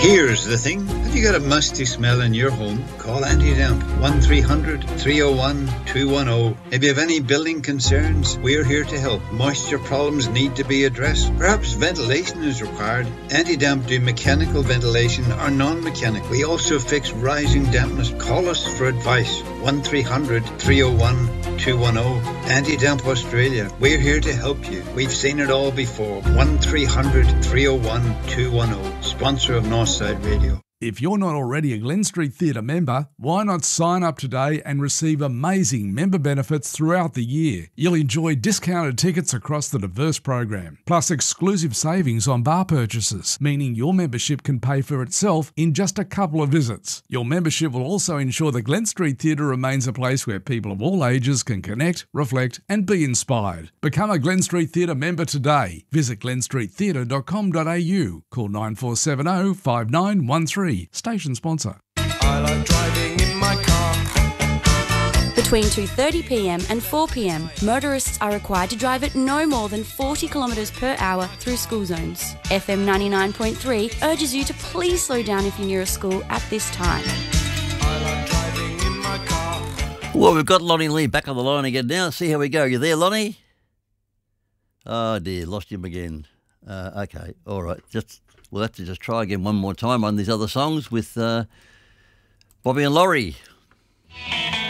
Here's the thing. Have you got a musty smell in your home? Call Anti-Damp 1300-301-210. If you have any building concerns, we're here to help. Moisture problems need to be addressed. Perhaps ventilation is required. Anti-Damp do mechanical ventilation or non-mechanical. We also fix rising dampness. Call us for advice. 1300-301-210. Anti-Damp Australia. We're here to help you. We've seen it all before. 1300-301-210. Sponsor of Northside Radio. If you're not already a Glen Street Theatre member, why not sign up today and receive amazing member benefits throughout the year? You'll enjoy discounted tickets across the diverse program, plus exclusive savings on bar purchases, meaning your membership can pay for itself in just a couple of visits. Your membership will also ensure the Glen Street Theatre remains a place where people of all ages can connect, reflect and be inspired. Become a Glen Street Theatre member today. Visit glenstreettheatre.com.au. Call 9470 5913. Station sponsor. I like driving in my car. Between 2:30pm and 4pm, motorists are required to drive at no more than 40 kilometres per hour through school zones. FM 99.3 urges you to please slow down if you're near a school at this time. I like driving in my car. Well, we've got Lonnie Lee back on the line again now. See how we go. You there, Lonnie? Oh, dear. Lost him again. Okay. All right. We'll have to just try again one more time on these other songs with Bobby and Laurie.